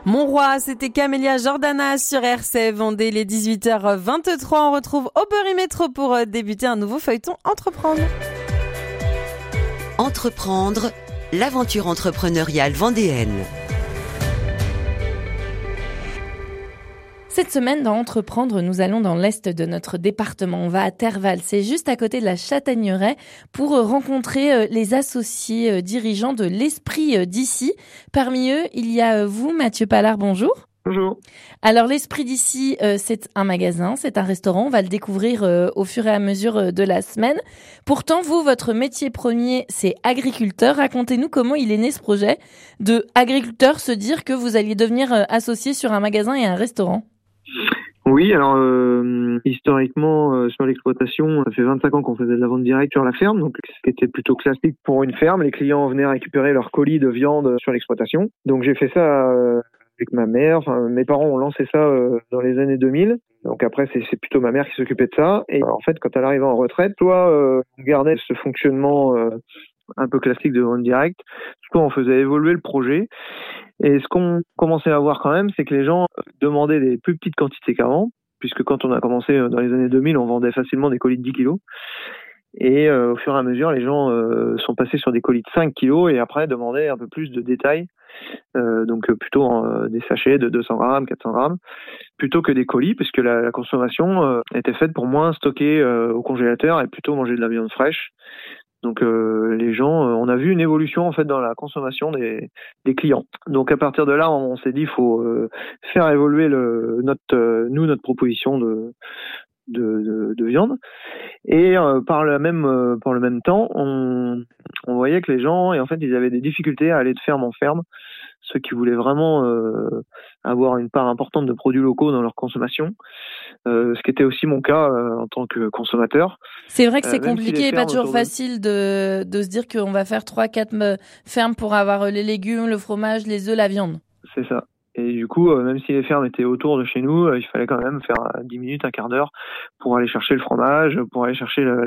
Mon roi, c'était Camélia Jordana sur RCF Vendée, les 18h23. On retrouve Aubry Métro pour débuter un nouveau feuilleton Entreprendre. Entreprendre, l'aventure entrepreneuriale vendéenne. Cette semaine, dans Entreprendre, nous allons dans l'est de notre département. On va à Terval, c'est juste à côté de la Châtaigneraie, pour rencontrer les associés dirigeants de l'Esprit d'ici. Parmi eux, il y a vous, Mathieu Pallard, bonjour. Bonjour. Alors, l'Esprit d'ici, c'est un magasin, c'est un restaurant. On va le découvrir au fur et à mesure de la semaine. Pourtant, vous, votre métier premier, c'est agriculteur. Racontez-nous comment il est né ce projet de agriculteur, se dire que vous alliez devenir associé sur un magasin et un restaurant. Oui, alors historiquement sur l'exploitation, ça fait 25 ans qu'on faisait de la vente directe sur la ferme, donc ce qui était plutôt classique pour une ferme. Les clients venaient récupérer leurs colis de viande sur l'exploitation. Donc j'ai fait ça avec ma mère. Enfin, mes parents ont lancé ça dans les années 2000. Donc après c'est plutôt ma mère qui s'occupait de ça. Et en fait, quand elle arrivait en retraite, soit on gardait ce fonctionnement un peu classique de vente directe, soit on faisait évoluer le projet. Et ce qu'on commençait à voir quand même, c'est que les gens demandaient des plus petites quantités qu'avant, puisque quand on a commencé dans les années 2000, on vendait facilement des colis de 10 kilos. Et au fur et à mesure, les gens sont passés sur des colis de 5 kilos et après demandaient un peu plus de détails, donc plutôt des sachets de 200 grammes, 400 grammes, plutôt que des colis, puisque la consommation était faite pour moins stocker au congélateur et plutôt manger de la viande fraîche. Donc les gens, on a vu une évolution en fait dans la consommation des clients. Donc à partir de là, on s'est dit il faut faire évoluer notre proposition de viande. Et par le même temps, on voyait que les gens, et en fait, ils avaient des difficultés à aller de ferme en ferme. Ceux qui voulaient vraiment avoir une part importante de produits locaux dans leur consommation, ce qui était aussi mon cas en tant que consommateur. C'est vrai que c'est compliqué et pas toujours facile de se dire qu'on va faire 3-4 fermes pour avoir les légumes, le fromage, les œufs, la viande. C'est ça. Et du coup, même si les fermes étaient autour de chez nous, il fallait quand même faire 10 minutes, un quart d'heure pour aller chercher le fromage, pour aller chercher